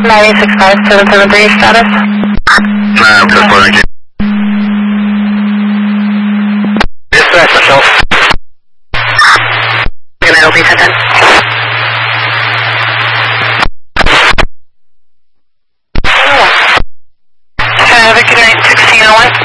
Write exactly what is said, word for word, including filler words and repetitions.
nine six five seven seven three status. Nah, I'm just wondering. Dispatch, Michelle. Can I help you, ten? Have a good night, sixteen oh one.